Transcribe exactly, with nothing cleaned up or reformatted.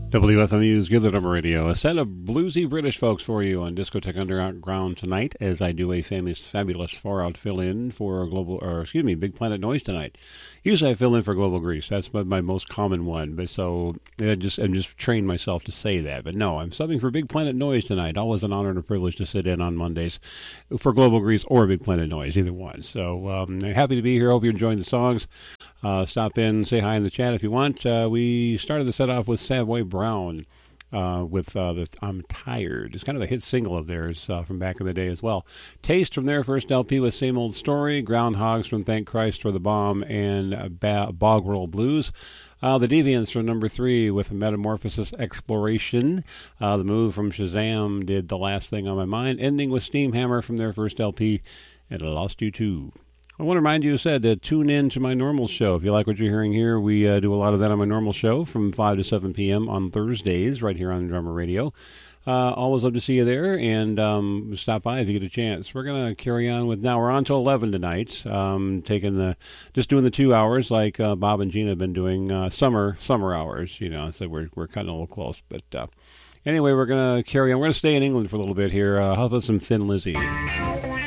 W F M U's Good Number Radio. A set of bluesy British folks for you on Discotheque Underground tonight, as I do a famous, fabulous far-out fill-in for global, or excuse me, Big Planet Noise tonight. Usually I fill in for Global Grease. That's my, my most common one. But so I just I'm just trained myself to say that. But no, I'm subbing for Big Planet Noise tonight. Always an honor and a privilege to sit in on Mondays for Global Grease or Big Planet Noise, either one. So um, happy to be here. Hope you're enjoying the songs. Uh, stop in, say hi in the chat if you want. Uh, we started the set off with Savoy Brown uh, with uh, the I'm Tired. It's kind of a hit single of theirs uh, from back in the day as well. Taste from their first L P was Same Old Story. Groundhogs from Thank Christ for the Bomb and uh, ba- Bog Roll Blues. Uh, the Deviants from number three with Metamorphosis Exploration. Uh, the Move from Shazam did The Last Thing on My Mind. Ending with Steamhammer from their first L P, and I Lost You Too. I want to remind you, said, to tune in to my normal show. If you like what you're hearing here, we uh, do a lot of that on my normal show from five to seven p.m. on Thursdays right here on Drummer Radio. Uh, always love to see you there, and um, stop by if you get a chance. We're going to carry on with, now we're on till eleven tonight, um, taking the, just doing the two hours like uh, Bob and Gina have been doing, uh, summer summer hours, you know, so we're, we're kind of a little close. But uh, anyway, we're going to carry on. We're going to stay in England for a little bit here. Uh, how about some Thin Lizzy?